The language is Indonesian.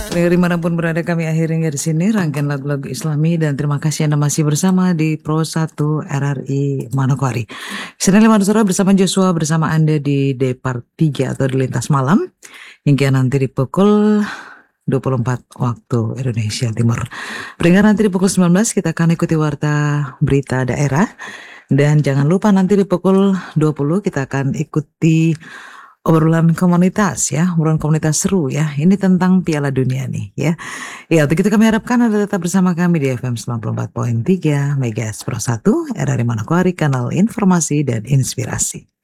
Dimanapun berada kami akhirnya di sini rangkaian lagu-lagu Islami dan terima kasih Anda masih bersama di Pro 1 RRI Manokwari. Sedang lima sore bersama Joshua bersama Anda di Depart 3 atau di lintas malam hingga nanti di pukul 24 waktu Indonesia Timur. Peringkat nanti di pukul 19 kita akan ikuti warta berita daerah dan jangan lupa nanti di pukul 20 kita akan ikuti obrolan komunitas ya, obrolan komunitas seru ya. Ini tentang Piala Dunia nih ya. Ya, untuk itu kami harapkan Anda tetap bersama kami di FM 94.3 MHz Pro 1 RRI Manokwari, kanal informasi dan inspirasi.